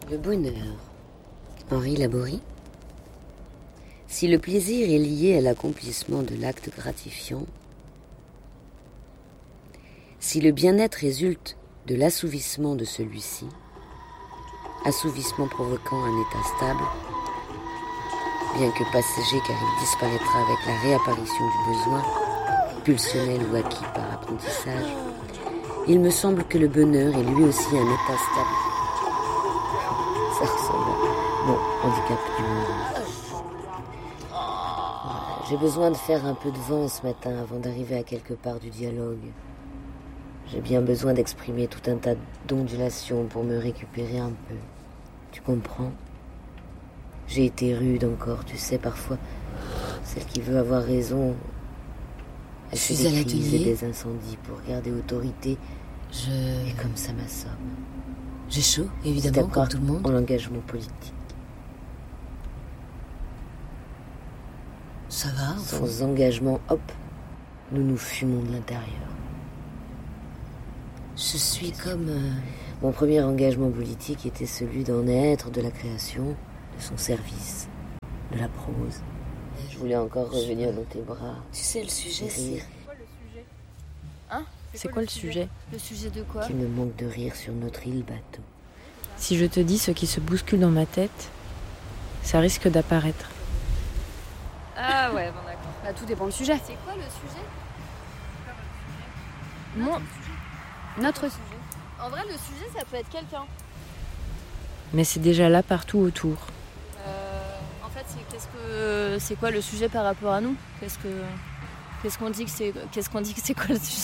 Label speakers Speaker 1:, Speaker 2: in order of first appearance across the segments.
Speaker 1: Le bonheur. Henri Laborie. Si le plaisir est lié à l'accomplissement de l'acte gratifiant, si le bien-être résulte de l'assouvissement de celui-ci, assouvissement provoquant un état stable, bien que passager car il disparaîtra avec la réapparition du besoin, pulsionnel ou acquis par apprentissage, il me semble que le bonheur est lui aussi un état stable. Ça ressemble à mon handicap du monde. Voilà, j'ai besoin de faire un peu de vent ce matin avant d'arriver à quelque part du dialogue. J'ai bien besoin d'exprimer tout un tas d'ondulations pour me récupérer un peu. Tu comprends ? J'ai été rude encore, tu sais, parfois. Celle qui veut avoir raison, elle fait des crises et des incendies pour garder autorité. Et comme ça m'assomme.
Speaker 2: J'ai chaud, évidemment, comme tout le monde.
Speaker 1: En l'engagement politique.
Speaker 2: Ça va,
Speaker 1: Sans engagement, hop, nous nous fumons de l'intérieur.
Speaker 2: Je suis comme...
Speaker 1: Mon premier engagement politique était celui d'en être, de la création, de son service, de la prose. Je voulais encore revenir dans tes bras.
Speaker 2: Tu sais, le sujet, c'est...
Speaker 3: Quoi le sujet ? Hein ?
Speaker 4: C'est quoi le sujet ?
Speaker 3: Le sujet de quoi ?
Speaker 1: Qu'il me manque de rire sur notre île bateau.
Speaker 4: Si je te dis ce qui se bouscule dans ma tête, ça risque d'apparaître.
Speaker 3: Ah ouais, bon d'accord.
Speaker 5: Bah, tout dépend du sujet.
Speaker 3: C'est quoi le sujet ?
Speaker 5: Notre sujet.
Speaker 3: En vrai, le sujet, ça peut être quelqu'un.
Speaker 4: Mais c'est déjà là partout autour.
Speaker 3: En fait, c'est quoi le sujet par rapport à nous ? Qu'est-ce qu'on dit que c'est quoi le sujet ?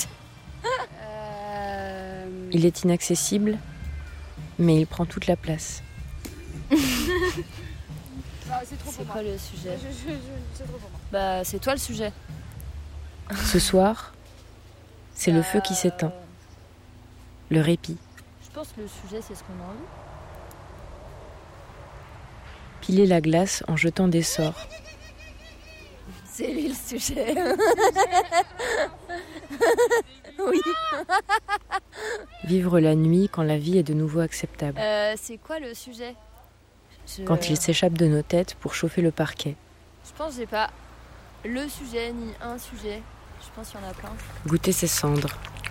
Speaker 4: Il est inaccessible, mais il prend toute la place.
Speaker 5: C'est trop
Speaker 3: C'est
Speaker 5: pour moi.
Speaker 3: quoi le sujet ?
Speaker 5: C'est trop pour moi.
Speaker 3: Bah, c'est toi le sujet.
Speaker 4: Ce soir, c'est le feu qui s'éteint, le répit.
Speaker 3: Je pense que le sujet, c'est ce qu'on a envie.
Speaker 4: Piler la glace en jetant des sorts.
Speaker 3: C'est lui le sujet. Oui.
Speaker 4: Vivre la nuit quand la vie est de nouveau acceptable.
Speaker 3: C'est quoi le sujet ?
Speaker 4: Quand il s'échappe de nos têtes pour chauffer le parquet.
Speaker 3: Je pense que j'ai pas le sujet ni un sujet. Je pense qu'il y en a plein.
Speaker 4: Goûter ses cendres.